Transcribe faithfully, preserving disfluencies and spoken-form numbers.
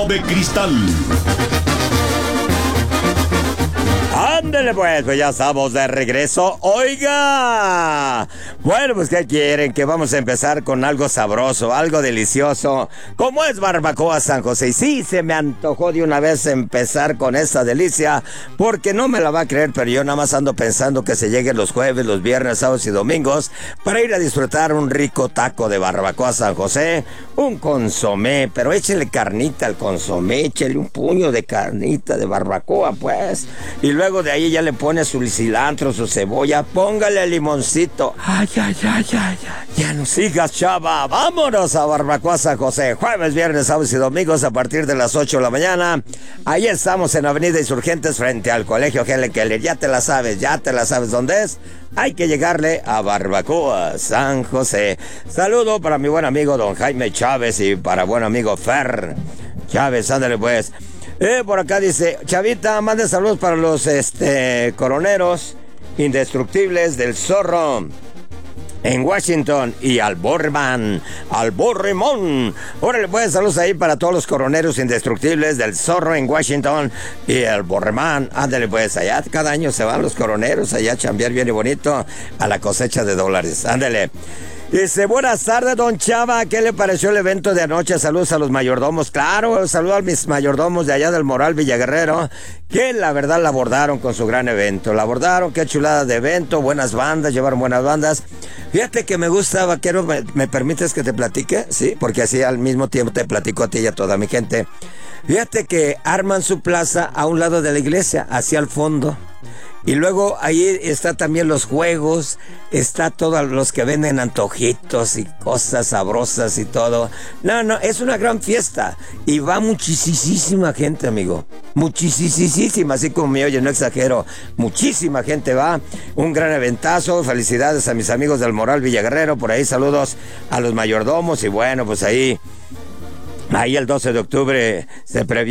de cristal. Ándale pues, pues ya estamos de regreso. Oiga, bueno, pues ¿qué quieren? Que vamos a empezar con algo sabroso, algo delicioso, como es Barbacoa San José. Y sí, se me antojó de una vez empezar con esta delicia, porque no me la va a creer, pero yo nada más ando pensando que se lleguen los jueves, los viernes, sábados y domingos para ir a disfrutar un rico taco de Barbacoa San José, un consomé, pero échele carnita al consomé, échele un puño de carnita de barbacoa, pues, y luego de ahí ya le pone su cilantro, su cebolla, póngale limoncito. Ay, ay, ay, ay, ay. Ya no sigas, chava. Vámonos a Barbacoa San José. Jueves, viernes, sábados y domingos a partir de las ocho de la mañana. Ahí estamos en Avenida Insurgentes frente al Colegio Helen Keller. Ya te la sabes, ya te la sabes dónde es. Hay que llegarle a Barbacoa San José. Saludo para mi buen amigo don Jaime Chávez y para buen amigo Fer Chávez. Ándale pues. Eh, por acá dice, Chavita, mande saludos para los este, coroneros indestructibles del Zorro en Washington y al Borman, al Borrimón. Órale, pues, saludos ahí para todos los coroneros indestructibles del Zorro en Washington y el Borman. Ándale, pues, allá cada año se van los coroneros allá a chambear bien y bonito a la cosecha de dólares. Ándale. Dice, buenas tardes, don Chava, ¿qué le pareció el evento de anoche? Saludos a los mayordomos, claro, saludos a mis mayordomos de allá del Moral Villaguerrero, que la verdad la abordaron con su gran evento, la abordaron, qué chulada de evento, buenas bandas, llevaron buenas bandas. Fíjate que me gusta, vaquero, ¿me, me permites que te platique? Sí, porque así al mismo tiempo te platico a ti y a toda mi gente. Fíjate que arman su plaza a un lado de la iglesia, hacia el fondo. Y luego ahí está también los juegos, está todos los que venden antojitos y cosas sabrosas y todo. No, no, es una gran fiesta y va muchísima gente, amigo. Muchísima, así como me oye, no exagero. Muchísima gente va. Un gran eventazo. Felicidades a mis amigos del Moral Villaguerrero. Por ahí saludos a los mayordomos y bueno, pues ahí, ahí el doce de octubre se previene.